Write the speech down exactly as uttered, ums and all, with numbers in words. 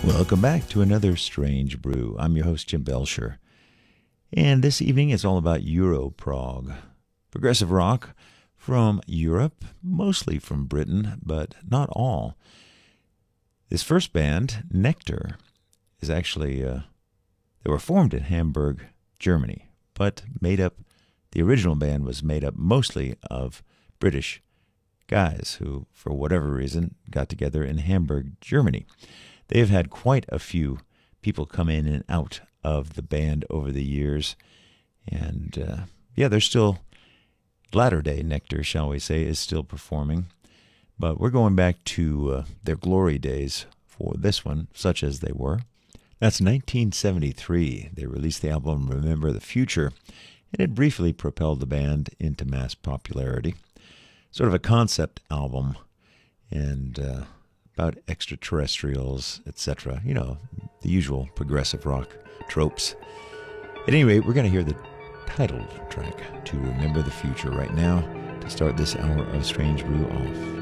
Welcome back to another Strange Brew. I'm your host, Jim Belcher. And this evening is all about Europrog. Progressive rock from Europe, mostly from Britain, but not all. This first band, Nectar, is actually, uh, they were formed in Hamburg, Germany, but made up, the original band was made up mostly of British guys who, for whatever reason, got together in Hamburg, Germany. They've had quite a few people come in and out of the band over the years. And, uh, yeah, they're still, latter-day Nectar, shall we say, is still performing. But we're going back to uh, their glory days for this one, such as they were. That's nineteen seventy-three. They released the album Remember the Future, and it briefly propelled the band into mass popularity. Sort of a concept album, and uh, about extraterrestrials, et cetera. You know, the usual progressive rock tropes. At any rate, we're going to hear the title track to Remember the Future right now to start this hour of Strange Brew off.